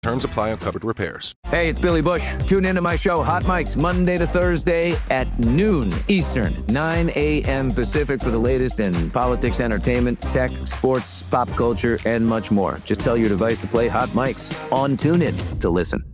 Terms apply on covered repairs. Hey, it's Billy Bush. Tune into my show, Hot Mics, Monday to Thursday at noon Eastern, 9 a.m. Pacific for the latest in politics, entertainment, tech, sports, pop culture, and much more. Just tell your device to play Hot Mics on TuneIn to listen.